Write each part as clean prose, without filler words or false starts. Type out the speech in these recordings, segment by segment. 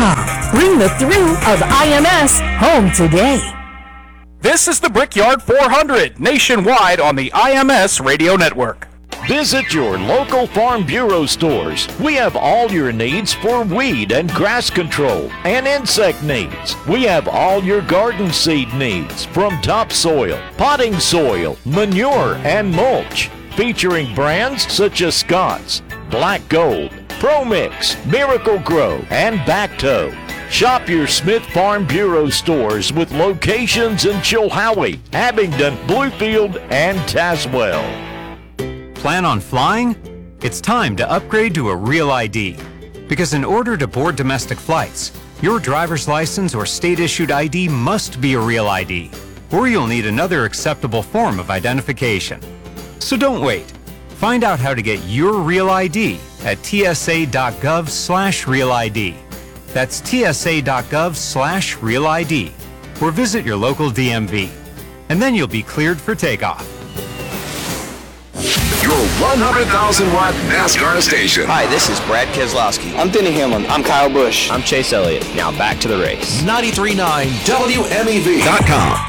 BrickyardForHunter.com. Bring the thrill of IMS home today. This is the Brickyard 400 nationwide on the IMS Radio Network. Visit your local Farm Bureau stores. We have all your needs for weed and grass control and insect needs. We have all your garden seed needs from topsoil, potting soil, manure, and mulch. Featuring brands such as Scott's, Black Gold, ProMix, Miracle Grow, and Bacto. Shop your Smith Farm Bureau stores with locations in Chilhowie, Abingdon, Bluefield, and Tazewell. Plan on flying? It's time to upgrade to a Real ID. Because in order to board domestic flights, your driver's license or state-issued ID must be a Real ID, or you'll need another acceptable form of identification. So don't wait. Find out how to get your Real ID at tsa.gov/Real ID. That's tsa.gov/Real ID, or visit your local DMV. And then you'll be cleared for takeoff. Your 100,000-watt NASCAR station. Hi, this is Brad Keselowski. I'm Denny Hamlin. I'm Kyle Busch. I'm Chase Elliott. Now back to the race. 93.9 WMEV.com.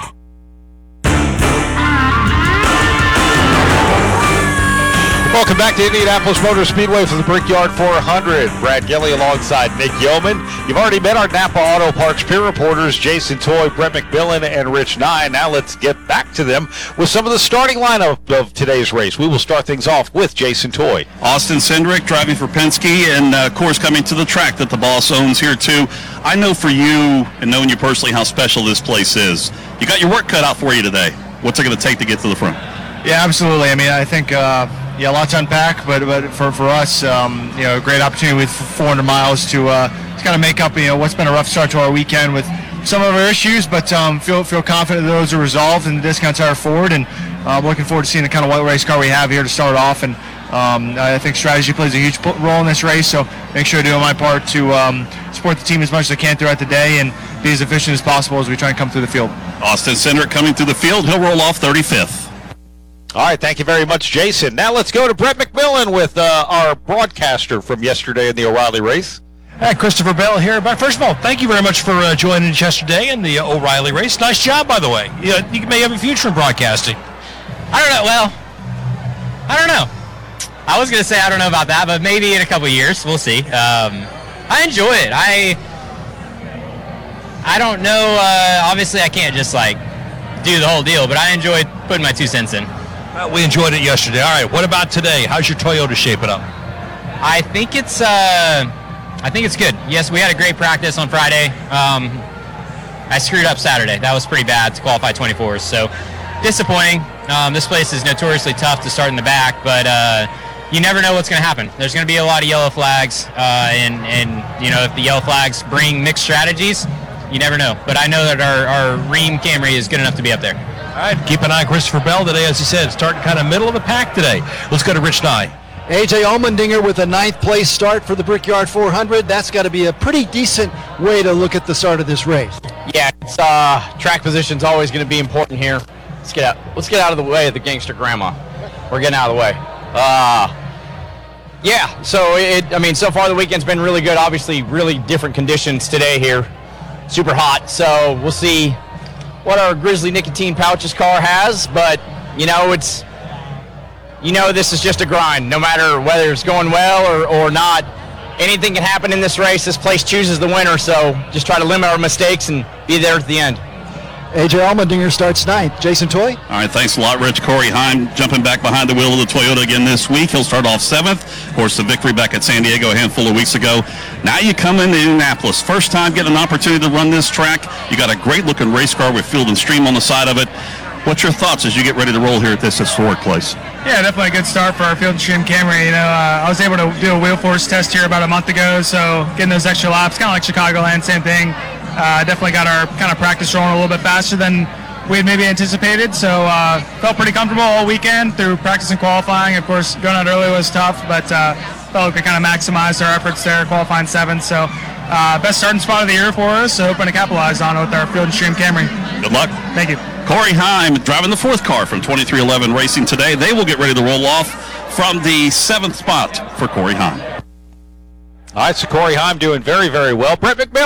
Welcome back to Indianapolis Motor Speedway for the Brickyard 400. Brad Gilly alongside Nick Yeoman. You've already met our Napa Auto Parts peer reporters, Jason Toy, Brett McMillan, and Rich Nye. Now let's get back to them with some of the starting lineup of today's race. We will start things off with Jason Toy. Austin Cindric driving for Penske, and of course coming to the track that the boss owns here too. I know for you, and knowing you personally, how special this place is. You got your work cut out for you today. What's it going to take to get to the front? Yeah, absolutely. I mean, I think a lot to unpack, but for us, a great opportunity with 400 miles to kind of make up what's been a rough start to our weekend with some of our issues, but feel confident that those are resolved and the discounts are forward, and looking forward to seeing the kind of white race car we have here to start off. And I think strategy plays a huge role in this race, so make sure to do my part to support the team as much as I can throughout the day and be as efficient as possible as we try and come through the field. Austin Cindric coming through the field. He'll roll off 35th. All right, thank you very much, Jason. Now let's go to Brett McMillan with our broadcaster from yesterday in the O'Reilly race. Hi, Christopher Bell here. But first of all, thank you very much for joining us yesterday in the O'Reilly race. Nice job, by the way. You may have a future in broadcasting. I don't know. Well, I don't know. I was going to say I don't know about that, but maybe in a couple years. We'll see. I enjoy it. I don't know. Obviously, I can't just, do the whole deal, but I enjoyed putting my 2 cents in. We enjoyed it yesterday. All right, what about today? How's your Toyota shaping up? I think it's good. Yes, we had a great practice on Friday. I screwed up Saturday. That was pretty bad to qualify 24s, so disappointing. This place is notoriously tough to start in the back, but you never know what's going to happen. There's going to be a lot of yellow flags, and if the yellow flags bring mixed strategies, you never know. But I know that our Rheem Camry is good enough to be up there. All right, keep an eye on Christopher Bell today, as he said, starting kind of middle of the pack today. Let's go to Rich Nye. A.J. Allmendinger with a 9th place start for the Brickyard 400. That's got to be a pretty decent way to look at the start of this race. Yeah, track position's always going to be important here. Let's get out of the way of the gangster grandma. We're getting out of the way. So far the weekend's been really good. Obviously, really different conditions today here. Super hot, so we'll see what our Grizzly nicotine pouches car has, but this is just a grind. No matter whether it's going well or not, anything can happen in this race. This place chooses the winner, so just try to limit our mistakes and be there at the end. A.J. Allmendinger starts 9th. Jason Toy? All right, thanks a lot, Rich. Corey Heim jumping back behind the wheel of the Toyota again this week. He'll start off 7th. Of course, the victory back at San Diego a handful of weeks ago. Now you come into Indianapolis. First time getting an opportunity to run this track. You got a great-looking race car with Field and Stream on the side of it. What's your thoughts as you get ready to roll here at this historic place? Yeah, definitely a good start for our Field and Stream Camry. I was able to do a wheel force test here about a month ago, so getting those extra laps, kind of like Chicagoland, same thing. Definitely got our kind of practice rolling a little bit faster than we had maybe anticipated, so felt pretty comfortable all weekend through practice and qualifying. Of course, going out early was tough, but felt like we kind of maximized our efforts there, qualifying 7th. So best starting spot of the year for us, so hoping to capitalize on it with our Field and Stream Camry. Good luck. Thank you. Corey Heim driving the 4th car from 2311 Racing today. They will get ready to roll off from the 7th spot for Corey Heim. All right, so Corey Heim doing very, very well. Brett McMillan.